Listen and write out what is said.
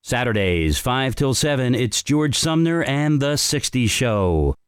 Saturdays, 5 till 7, it's George Sumner and The 60s Show.